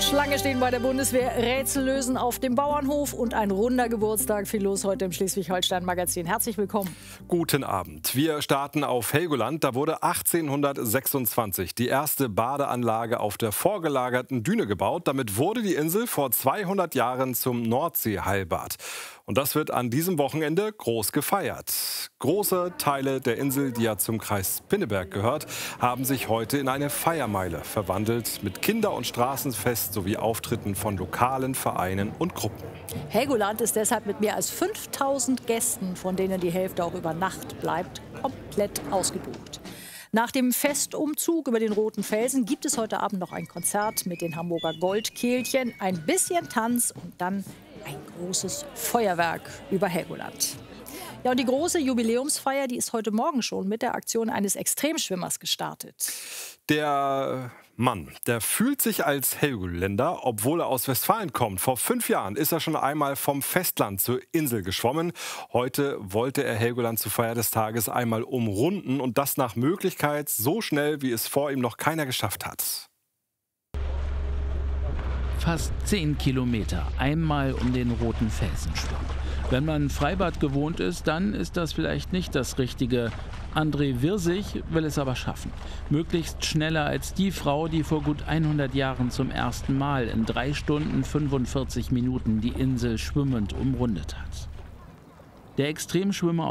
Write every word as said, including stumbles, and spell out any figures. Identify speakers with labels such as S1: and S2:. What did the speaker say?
S1: Schlange stehen bei der Bundeswehr, Rätsel lösen auf dem Bauernhof und ein runder Geburtstag. Viel los heute im Schleswig-Holstein-Magazin. Herzlich willkommen.
S2: Guten Abend. Wir starten auf Helgoland. Da wurde achtzehnhundertsechsundzwanzig die erste Badeanlage auf der vorgelagerten Düne gebaut. Damit wurde die Insel vor zweihundert Jahren zum Nordseeheilbad. Und das wird an diesem Wochenende groß gefeiert. Große Teile der Insel, die ja zum Kreis Pinneberg gehört, haben sich heute in eine Feiermeile verwandelt. Mit Kinder- und Straßenfest sowie Auftritten von lokalen Vereinen und Gruppen.
S1: Helgoland ist deshalb mit mehr als fünftausend Gästen, von denen die Hälfte auch über Nacht bleibt, komplett ausgebucht. Nach dem Festumzug über den Roten Felsen gibt es heute Abend noch ein Konzert mit den Hamburger Goldkehlchen, ein bisschen Tanz und dann ein großes Feuerwerk über Helgoland. Ja, und die große Jubiläumsfeier, die ist heute Morgen schon mit der Aktion eines Extremschwimmers gestartet.
S2: Der Mann, der fühlt sich als Helgoländer, obwohl er aus Westfalen kommt. Vor fünf Jahren ist er schon einmal vom Festland zur Insel geschwommen. Heute wollte er Helgoland zur Feier des Tages einmal umrunden und das nach Möglichkeit so schnell, wie es vor ihm noch keiner geschafft hat.
S3: Fast zehn Kilometer einmal um den Roten Felsen schwimmen. Wenn man Freibad gewohnt ist, dann ist das vielleicht nicht das Richtige. André Wirsig will es aber schaffen. Möglichst schneller als die Frau, die vor gut hundert Jahren zum ersten Mal in drei Stunden fünfundvierzig Minuten die Insel schwimmend umrundet hat. Der Extremschwimmer